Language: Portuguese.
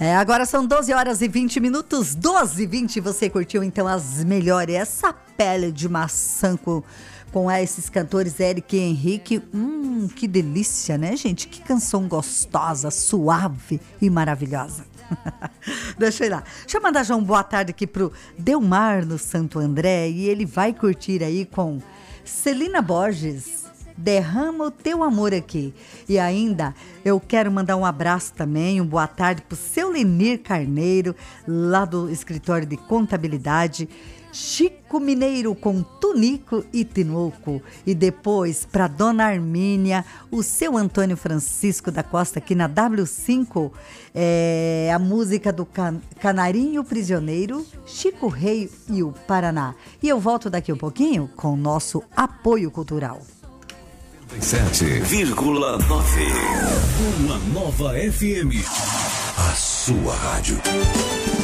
Agora são 12 horas e 20 minutos, 12h20, você curtiu então as melhores, essa pele de maçã com esses cantores Eric e Henrique, que delícia, né, gente? Que canção gostosa, suave e maravilhosa. Deixa eu ir lá. Deixa eu mandar já uma boa tarde aqui pro Delmar no Santo André e ele vai curtir aí com Celina Borges. Derrama o teu amor aqui. E ainda eu quero mandar um abraço também, um boa tarde pro seu Lenir Carneiro, lá do escritório de contabilidade, Chico Mineiro com Tunico e Tinoco. E depois para Dona Armínia, o seu Antônio Francisco da Costa aqui na W5, a música do Canarinho Prisioneiro, Chico Rei e o Paraná. E eu volto daqui um pouquinho com o nosso apoio cultural. 7,9. Uma nova FM. A sua rádio.